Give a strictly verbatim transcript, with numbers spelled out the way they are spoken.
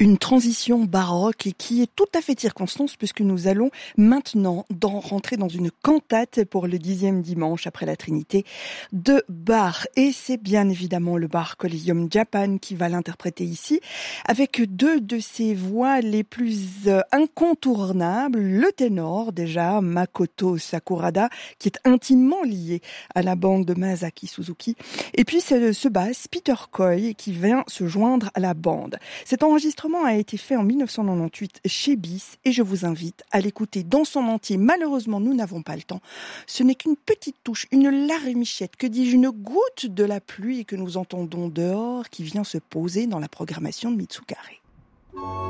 Une transition baroque et qui est tout à fait circonstance puisque nous allons maintenant dans, rentrer dans une cantate pour le dixième dimanche après la Trinité de Bach. Et c'est bien évidemment le Bach Collegium Japan qui va l'interpréter ici avec deux de ses voix les plus incontournables. Le ténor déjà, Makoto Sakurada, qui est intimement lié à la bande de Masaki Suzuki. Et puis ce, ce basse, Peter Coy, qui vient se joindre à la bande. Cet enregistrement a été fait en dix-neuf cent quatre-vingt-dix-huit chez Bis et je vous invite à l'écouter dans son entier. Malheureusement, nous n'avons pas le temps. Ce n'est qu'une petite touche, une larmichette, que dis-je, une goutte de la pluie que nous entendons dehors qui vient se poser dans la programmation de Mitsukare.